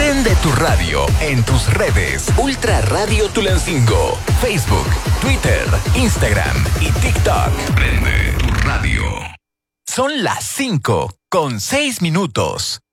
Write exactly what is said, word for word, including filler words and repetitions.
Prende tu radio en tus redes. Ultra Radio Tulancingo. Facebook, Twitter, Instagram y TikTok. Prende tu radio. Son las cinco con seis minutos.